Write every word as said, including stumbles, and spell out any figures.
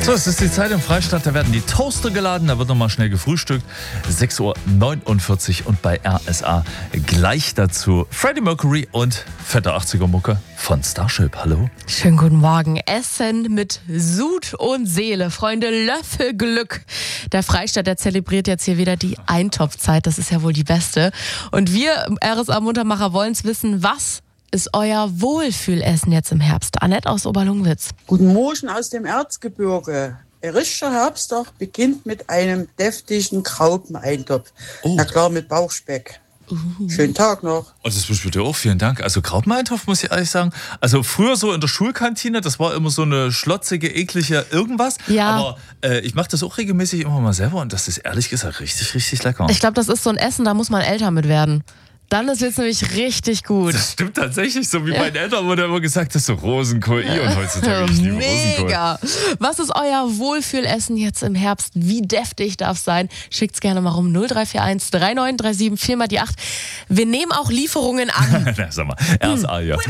So, es ist die Zeit im Freistaat, da werden die Toaster geladen, da wird nochmal schnell gefrühstückt. sechs Uhr neunundvierzig und bei R S A gleich dazu Freddie Mercury und fette achtziger-Mucke von Starship. Hallo. Schönen guten Morgen. Essen mit Sud und Seele. Freunde, Löffelglück. Der Freistaat, der zelebriert jetzt hier wieder die Eintopfzeit. Das ist ja wohl die beste. Und wir, R S A-Muntermacher, wollen es wissen, was ist euer Wohlfühlessen jetzt im Herbst? Annette aus Oberlungwitz. Guten Morgen aus dem Erzgebirge. Ein richtiger Herbsttag beginnt mit einem deftigen Graupeneintopf. Oh. Na klar, mit Bauchspeck. Uh. Schönen Tag noch. Und das wünsche ich dir auch, vielen Dank. Also Graupeneintopf, muss ich ehrlich sagen. Also früher so in der Schulkantine, das war immer so eine schlotzige, eklige irgendwas. Ja. Aber äh, ich mache das auch regelmäßig immer mal selber und das ist ehrlich gesagt richtig, richtig lecker. Ich glaube, das ist so ein Essen, da muss man älter mit werden. Dann ist es nämlich richtig gut. Das stimmt tatsächlich, so wie meinen Eltern wurde immer gesagt, das ist so Rosenkohl. I und heutzutage, ich liebe Rosenkohl. Mega. Was ist euer Wohlfühlessen jetzt im Herbst? Wie deftig darf es sein? Schickt's gerne mal rum. null drei vier eins drei neun drei sieben vier mal die acht. Wir nehmen auch Lieferungen an. Na, sag mal, R S A, ja.